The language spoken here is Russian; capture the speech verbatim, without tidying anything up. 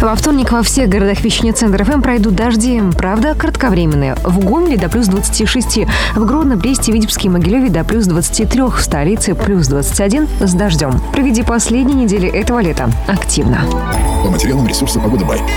Во вторник во всех городах вещания Центр эф эм пройдут дожди. Правда, кратковременные. В Гомеле до плюс двадцати шести. В Гродно, Бресте, Витебске и Могилеве до плюс двадцати трёх. В столице плюс двадцать один с дождем. Проведи последние недели этого лета активно. По материалам ресурса «Погода Бай».